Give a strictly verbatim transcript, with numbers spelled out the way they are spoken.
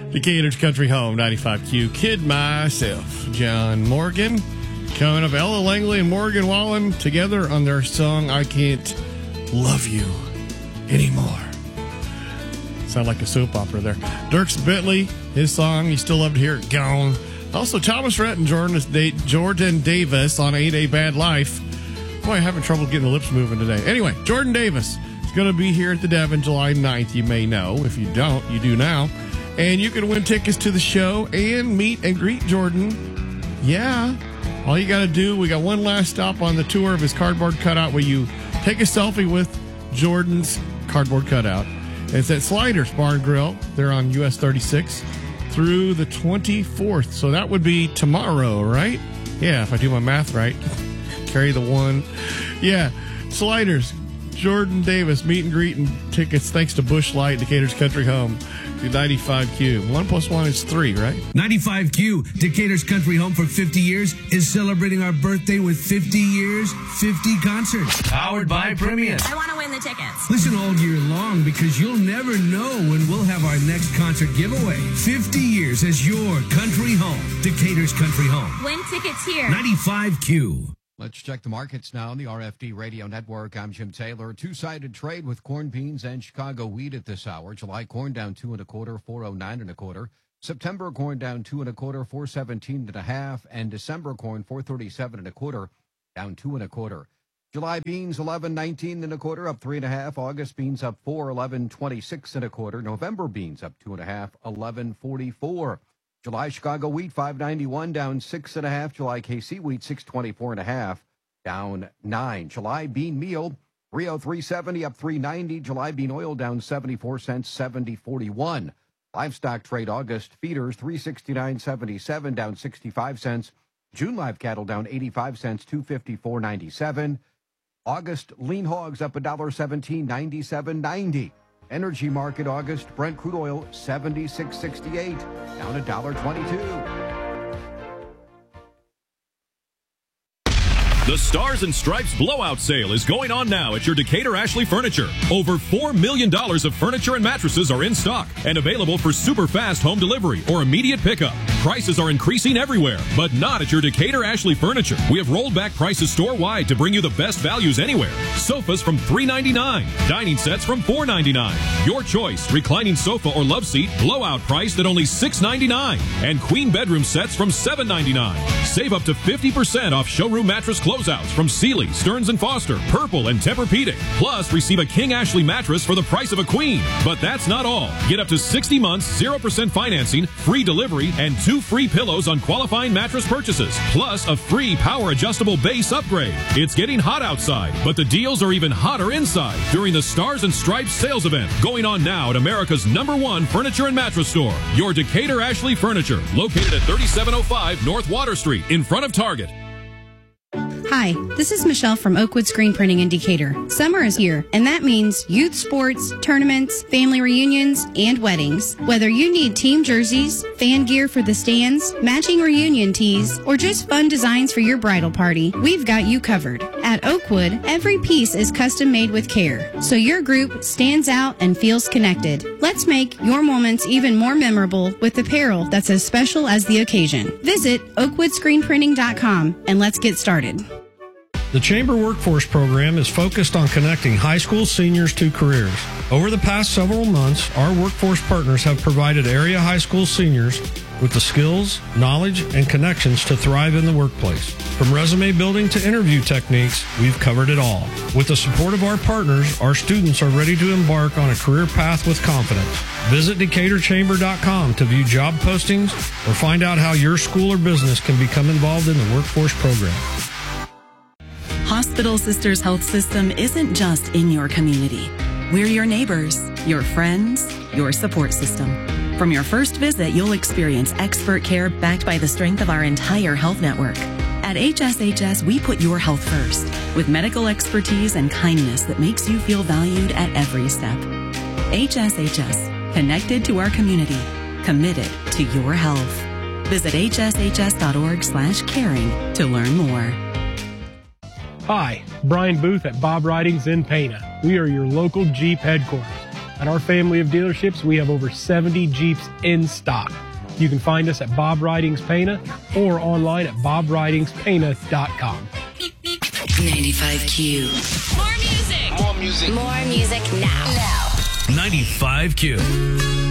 Decatur's Country Home, ninety-five Q. Kid myself, John Morgan. Coming up, Ella Langley and Morgan Wallen together on their song, I Can't Love You Anymore. Sound like a soap opera there. Dierks Bentley, his song, you still love to hear it, Gone. Also, Thomas Rhett and Jordan, Jordan Davis on eight A Bad Life. Boy, I'm having trouble getting the lips moving today. Anyway, Jordan Davis is going to be here at the Devon July ninth. You may know. If you don't, you do now. And you can win tickets to the show and meet and greet Jordan. Yeah. All you got to do, we got one last stop on the tour of his cardboard cutout where you take a selfie with Jordan's cardboard cutout. It's at Sliders Bar and Grill. They're on U S thirty-six through the twenty-fourth. So that would be tomorrow, right? Yeah, if I do my math right. Carry the one. Yeah, Sliders, Jordan Davis, meet and greet and tickets thanks to Busch Light, Decatur's Country Home. ninety-five Q. One plus one is three, right? ninety-five Q, Decatur's Country Home for fifty years, is celebrating our birthday with fifty years, fifty concerts. Powered by Premium. I want to win the tickets. Listen all year long because you'll never know when we'll have our next concert giveaway. fifty years as your country home. Decatur's Country Home. Win tickets here. ninety-five Q. Let's check the markets now on the R F D Radio Network. I'm Jim Taylor. Two-sided trade with corn, beans, and Chicago wheat at this hour. July corn down two and a quarter, four oh nine and a quarter. September corn down two and a quarter, four seventeen and a half, and December corn four thirty-seven and a quarter, down two and a quarter. July beans eleven nineteen and a quarter, up three and a half. August beans up four eleven twenty-six and a quarter. November beans up two and a half, eleven forty-four. July Chicago wheat five ninety-one, down six and a half. July K C wheat six twenty-four and a half, down nine. July bean meal three oh three seventy, up three ninety. July bean oil down seventy-four cents, seventy forty-one. Livestock trade August feeders three sixty-nine seventy-seven, down sixty-five cents. June live cattle down eighty-five cents, two fifty-four ninety-seven. August lean hogs up one seventeen ninety-seven ninety. Energy market August Brent crude oil seventy-six sixty-eight, down one twenty-two. The Stars and Stripes blowout sale is going on now at your Decatur Ashley Furniture. Over four million dollars of furniture and mattresses are in stock and available for super fast home delivery or immediate pickup. Prices are increasing everywhere, but not at your Decatur Ashley Furniture. We have rolled back prices store-wide to bring you the best values anywhere. Sofas from three ninety-nine, dining sets from four ninety-nine. Your choice, reclining sofa or love seat, blowout priced at only six ninety-nine, and queen bedroom sets from seven ninety-nine. Save up to fifty percent off showroom mattress closeouts from Sealy, Stearns and Foster, Purple, and Tempur-Pedic. Plus, receive a King Ashley mattress for the price of a queen. But that's not all. Get up to sixty months, zero percent financing, free delivery, and two free pillows on qualifying mattress purchases. Plus, a free power adjustable base upgrade. It's getting hot outside, but the deals are even hotter inside during the Stars and Stripes sales event going on now at America's number one furniture and mattress store, your Decatur Ashley Furniture, located at thirty-seven oh five North Water Street in front of Target. Hi, this is Michelle from Oakwood Screen Printing in Decatur. Summer is here, and that means youth sports, tournaments, family reunions, and weddings. Whether you need team jerseys, fan gear for the stands, matching reunion tees, or just fun designs for your bridal party, we've got you covered. At Oakwood, every piece is custom made with care, so your group stands out and feels connected. Let's make your moments even more memorable with apparel that's as special as the occasion. Visit oakwood screen printing dot com and let's get started. The Chamber Workforce Program is focused on connecting high school seniors to careers. Over the past several months, our workforce partners have provided area high school seniors with the skills, knowledge, and connections to thrive in the workplace. From resume building to interview techniques, we've covered it all. With the support of our partners, our students are ready to embark on a career path with confidence. Visit decatur chamber dot com to view job postings or find out how your school or business can become involved in the workforce program. Hospital Sisters Health System isn't just in your community. We're your neighbors, your friends, your support system. From your first visit, you'll experience expert care backed by the strength of our entire health network. At H S H S, we put your health first, with medical expertise and kindness that makes you feel valued at every step. H S H S, connected to our community, committed to your health. Visit h s h s dot org slash caring to learn more. Hi, Brian Booth at Bob Ridings in Pana. We are your local Jeep headquarters. At our family of dealerships, we have over seventy Jeeps in stock. You can find us at Bob Ridings Pana or online at bob ridings pana dot com. ninety-five Q. More music. More music. More music now. ninety-five Q.